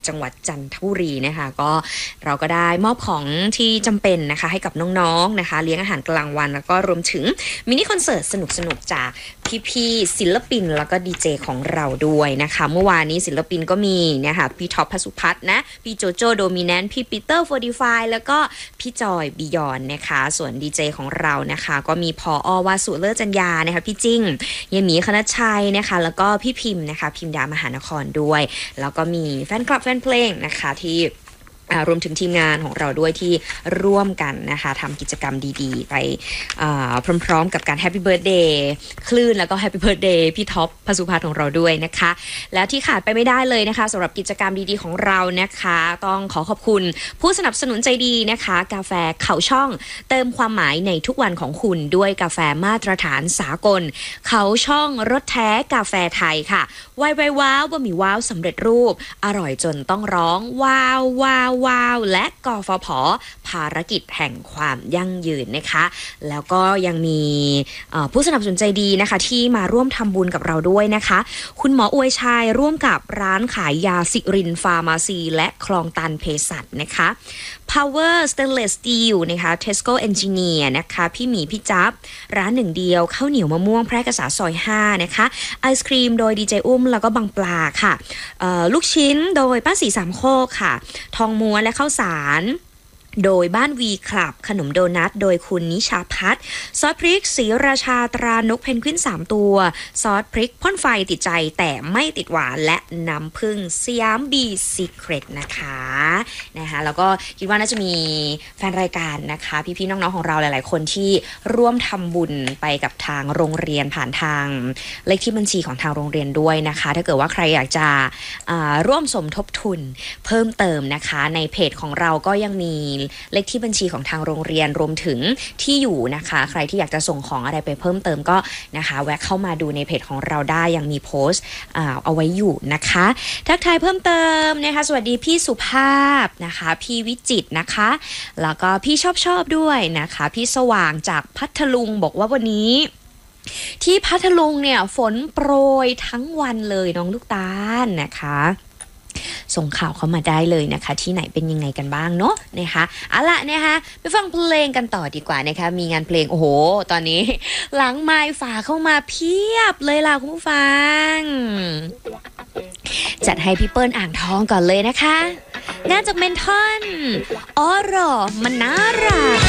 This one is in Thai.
จังหวัดจันทบุรีนะคะก็เราก็ได้มอบของที่จำเป็นนะคะให้กับน้องๆนะคะเลี้ยงอาหารกลางวันแล้วก็รวมถึงมินิคอนเสิร์ตสนุกๆจากพี่ๆศิลปินแล้วก็ดีเจของเราด้วยนะคะเมื่อวานนี้ศิลปินก็มีนะคะพี่ท็อปพสุพัฒน์นะพี่โจโจโดมิแนนต์พี่ปีเตอร์45แล้วก็พี่จอยบิยอนนะคะส่วนดีเจของเรานะคะก็มีผอ.วาสุเลิศจัญญานะคะพี่จิ้งเยหมีคณชชัยนะคะแล้วก็พี่พิมพ์นะคะพิมดามหานครด้วยแล้วก็มีแฟนคลับแฟนเพลงนะคะที่รวมถึงทีมงานของเราด้วยที่ร่วมกันนะคะทำกิจกรรมดีๆไปพร้อมๆกับการแฮปปี้เบิร์ธเดย์คลื่นแล้วก็แฮปปี้เบิร์ธเดย์พี่ท็อปพสุพัฒน์ของเราด้วยนะคะแล้วที่ขาดไปไม่ได้เลยนะคะสำหรับกิจกรรมดีๆของเรานะคะต้องขอขอบคุณผู้สนับสนุนใจดีนะคะกาแฟเขาช่องเติมความหมายในทุกวันของคุณด้วยกาแฟมาตรฐานสากลเขาช่องรสแท้กาแฟไทยค่ะว้าวว้าวบะหมี่ว้าวสำเร็จรูปอร่อยจนต้องร้องว้าวว้าวว้าวและกฟผ.ภารกิจแห่งความยั่งยืนนะคะแล้วก็ยังมีผู้สนับสนุนใจดีนะคะที่มาร่วมทำบุญกับเราด้วยนะคะคุณหมออวยชัยร่วมกับร้านขายยาสิรินฟาร์มาซีและคลองตันเภสัชนะคะ Power Stainless Steel นะคะ Tesco Engineer นะคะพี่หมีพี่จับร้านหนึ่งเดียวข้าวเหนียวมะม่วงแพร่กษาซอย5นะคะไอศครีมโดยดีเจอุ้มแล้วก็บางปลาค่ะลูกชิ้นโดยป้าสีสามโคกค่ะทองม้วนและข้าวสารโดยบ้านวีคลับขนมโดนัทโดยคุณนิชาพัฒน์ซอสพริกศรีราชาตรานกเพนกวิน3ตัวซอสพริกพ่นไฟติดใจแต่ไม่ติดหวานและน้ำผึ้งสยามบีซีเครตนะคะแล้วก็คิดว่าน่าจะมีแฟนรายการนะคะพี่ๆน้องๆของเราหลายๆคนที่ร่วมทำบุญไปกับทางโรงเรียนผ่านทางเลขที่บัญชีของทางโรงเรียนด้วยนะคะถ้าเกิดว่าใครอยากจะร่วมสมทบทุนเพิ่มเติมนะคะในเพจของเราก็ยังมีเลขที่บัญชีของทางโรงเรียนรวมถึงที่อยู่นะคะใครที่อยากจะส่งของอะไรไปเพิ่มเติมก็นะคะแวะเข้ามาดูในเพจของเราได้ยังมีโพสต์เอาไว้อยู่นะคะทักทายเพิ่มเติมนะคะสวัสดีพี่สุภาพนะคะพี่วิจิตรนะคะแล้วก็พี่ชอบด้วยนะคะพี่สว่างจากพัทลุงบอกว่าวันนี้ที่พัทลุงเนี่ยฝนโปรยทั้งวันเลยน้องลูกตาลนะคะส่งข่าวเข้ามาได้เลยนะคะที่ไหนเป็นยังไงกันบ้างเนาะนะคะเอาล่ะนะคะไปฟังเพลงกันต่อดีกว่านะคะมีงานเพลงโอ้โหตอนนี้หลังไมค์ฝาเข้ามาเพียบเลยล่ะคุณผู้ฟังจัดให้พี่เปิ้ลอ่างทองก่อนเลยนะคะงานจากเมนทอนอ๋อหรอมันน่ารัก